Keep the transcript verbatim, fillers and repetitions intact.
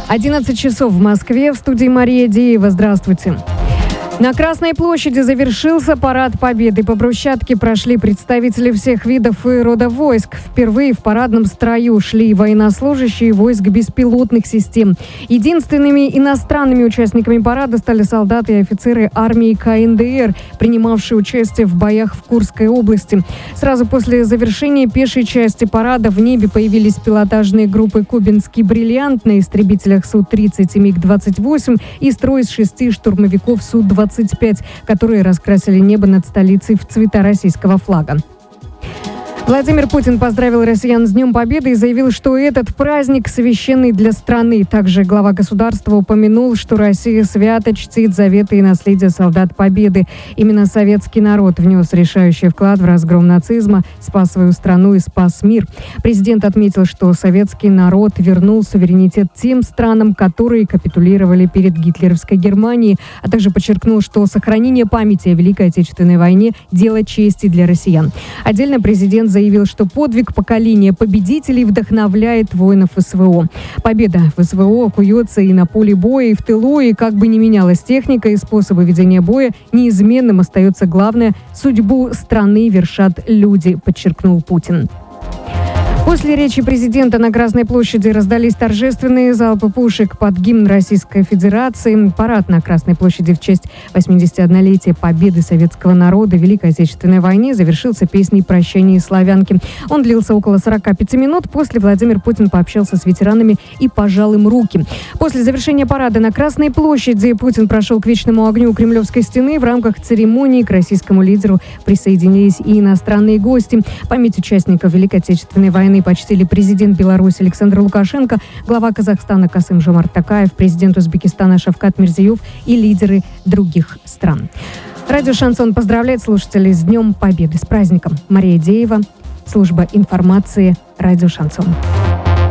одиннадцать часов в Москве. В студии Мария Деева. Здравствуйте. На Красной площади завершился парад Победы. По брусчатке прошли представители всех видов и рода войск. Впервые в парадном строю шли военнослужащие войск беспилотных систем. Единственными иностранными участниками парада стали солдаты и офицеры армии ка эн дэ эр, принимавшие участие в боях в Курской области. Сразу после завершения пешей части парада в небе появились пилотажные группы «Кубинский бриллиант» на истребителях Су тридцать и миг двадцать восемь и строй из шести штурмовиков Су двадцать пять, которые раскрасили небо над столицей в цвета российского флага. Владимир Путин поздравил россиян с Днем Победы и заявил, что этот праздник священный для страны. Также глава государства упомянул, что Россия свято чтит заветы и наследие солдат Победы. Именно советский народ внес решающий вклад в разгром нацизма, спас свою страну и спас мир. Президент отметил, что советский народ вернул суверенитет тем странам, которые капитулировали перед гитлеровской Германией, а также подчеркнул, что сохранение памяти о Великой Отечественной войне – дело чести для россиян. Отдельно президент заявил, что подвиг поколения победителей вдохновляет воинов эс вэ о. Победа в эс вэ о куется и на поле боя, и в тылу, и как бы ни менялась техника и способы ведения боя, неизменным остается главное – судьбу страны вершат люди, подчеркнул Путин. После речи президента на Красной площади раздались торжественные залпы пушек под гимн Российской Федерации. Парад на Красной площади в честь восьмидесятиоднолетия победы советского народа в Великой Отечественной войне завершился песней «Прощание славянки». Он длился около сорока пяти минут. После Владимир Путин пообщался с ветеранами и пожал им руки. После завершения парада на Красной площади Путин прошел к вечному огню Кремлевской стены. В рамках церемонии к российскому лидеру присоединились и иностранные гости. Память участников Великой Отечественной войны почтили президент Беларуси Александр Лукашенко, глава Казахстана Касым-Жомарт Токаев, президент Узбекистана Шавкат Мирзиёв и лидеры других стран. Радио «Шансон» поздравляет слушателей с Днем Победы. С праздником! Мария Деева, служба информации «Радио Шансон».